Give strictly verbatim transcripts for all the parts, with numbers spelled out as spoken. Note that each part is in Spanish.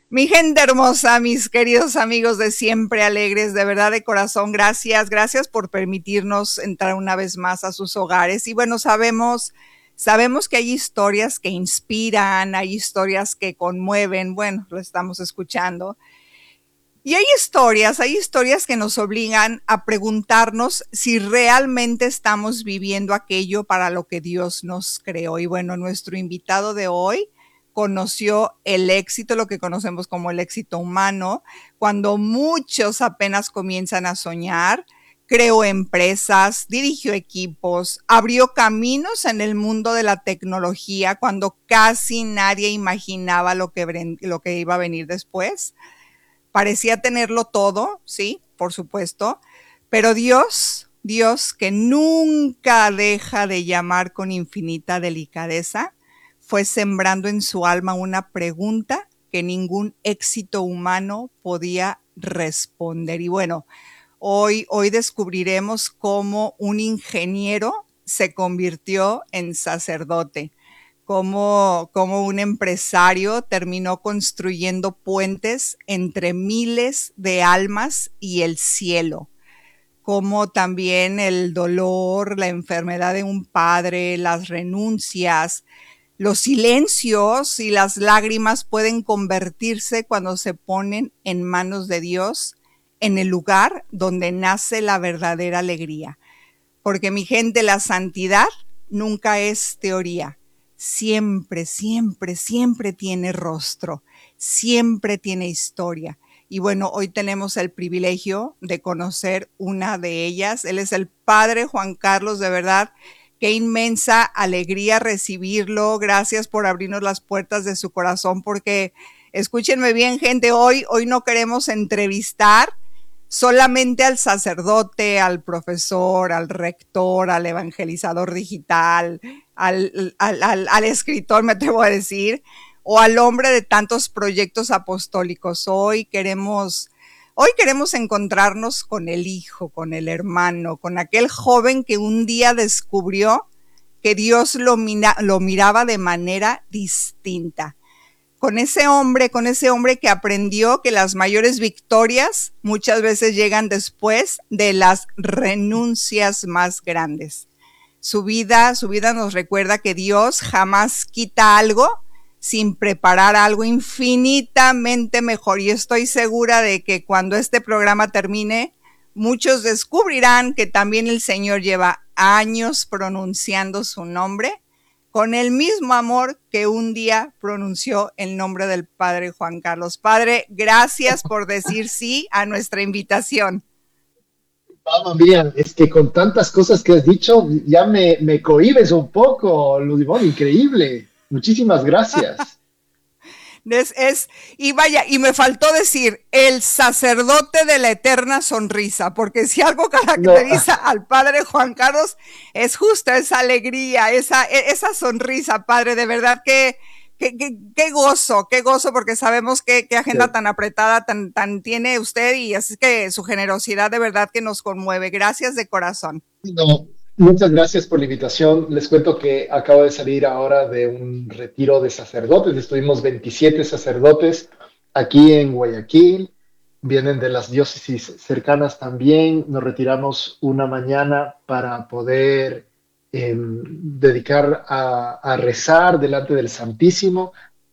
Mi gente hermosa, mis queridos amigos de Siempre Alegres, de verdad de corazón, gracias, gracias por permitirnos entrar una vez más a sus hogares. Y bueno, sabemos, sabemos que hay historias que inspiran, hay historias que conmueven, bueno, lo estamos escuchando. Y hay historias, hay historias que nos obligan a preguntarnos si realmente estamos viviendo aquello para lo que Dios nos creó. Y bueno, nuestro invitado de hoy conoció el éxito, lo que conocemos como el éxito humano, cuando muchos apenas comienzan a soñar. Creó empresas, dirigió equipos, abrió caminos en el mundo de la tecnología cuando casi nadie imaginaba lo que, lo que iba a venir después. Parecía tenerlo todo, sí, por supuesto, pero Dios, Dios que nunca deja de llamar con infinita delicadeza, fue sembrando en su alma una pregunta que ningún éxito humano podía responder. Y bueno, hoy, hoy descubriremos cómo un ingeniero se convirtió en sacerdote. Cómo, cómo un empresario terminó construyendo puentes entre miles de almas y el cielo. Cómo también el dolor, la enfermedad de un padre, las renuncias, los silencios y las lágrimas pueden convertirse cuando se ponen en manos de Dios en el lugar donde nace la verdadera alegría. Porque mi gente, la santidad nunca es teoría. Siempre, siempre, siempre tiene rostro, siempre tiene historia. Y bueno, hoy tenemos el privilegio de conocer una de ellas. Él es el padre Juan Carlos, de verdad, qué inmensa alegría recibirlo. Gracias por abrirnos las puertas de su corazón, porque escúchenme bien, gente, hoy, hoy no queremos entrevistar solamente al sacerdote, al profesor, al rector, al evangelizador digital, al, al, al, al escritor, me atrevo a decir, o al hombre de tantos proyectos apostólicos. Hoy queremos, hoy queremos encontrarnos con el hijo, con el hermano, con aquel joven que un día descubrió que Dios lo, mira, lo miraba de manera distinta. Con ese hombre, con ese hombre que aprendió que las mayores victorias muchas veces llegan después de las renuncias más grandes. Su vida, su vida nos recuerda que Dios jamás quita algo sin preparar algo infinitamente mejor. Y estoy segura de que cuando este programa termine, muchos descubrirán que también el Señor lleva años pronunciando su nombre con el mismo amor que un día pronunció el nombre del padre Juan Carlos. Padre, gracias por decir sí a nuestra invitación. Mamma mía, es que con tantas cosas que has dicho, ya me, me cohibes un poco, Ludivón, increíble. Muchísimas gracias. Es, es, y vaya, y me faltó decir, el sacerdote de la eterna sonrisa, porque si algo caracteriza no. al padre Juan Carlos, es justo esa alegría, esa, esa sonrisa, padre, de verdad que, que, que, qué gozo, qué gozo, porque sabemos que, qué agenda sí. tan apretada tan, tan tiene usted, y así que su generosidad de verdad que nos conmueve. Gracias de corazón. No. Muchas gracias por la invitación. Les cuento que acabo de salir ahora de un retiro de sacerdotes. Estuvimos veintisiete sacerdotes aquí en Guayaquil. Vienen de las diócesis cercanas también. Nos retiramos una mañana para poder eh, dedicar a, a rezar delante del Santísimo.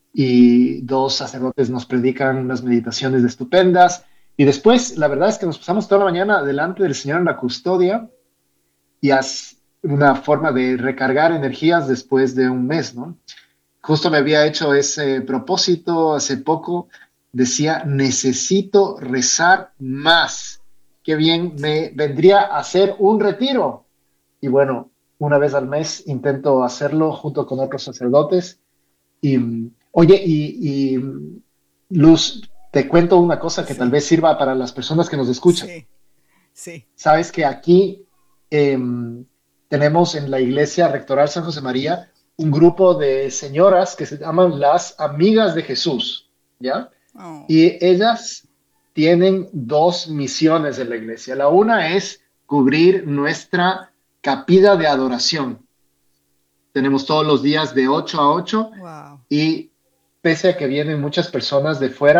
Y dos sacerdotes nos predican unas meditaciones estupendas. Y después, la verdad es que nos pasamos toda la mañana delante del Señor en la custodia. Y es una forma de recargar energías después de un mes, ¿no? Justo me había hecho ese propósito hace poco, decía, necesito rezar más. Qué bien me vendría a hacer un retiro. Y bueno, una vez al mes intento hacerlo junto con otros sacerdotes. Y, oye, y, y Luz, te cuento una cosa que sí. tal vez sirva para las personas que nos escuchan. Sí, sí. Sabes que aquí Eh, tenemos en la iglesia rectoral San José María un grupo de señoras que se llaman las amigas de Jesús, ¿ya? Oh. Y ellas tienen dos misiones en la iglesia. La una es cubrir nuestra capilla de adoración. Tenemos todos los días de ocho a ocho. Wow. Y pese a que vienen muchas personas de fuera,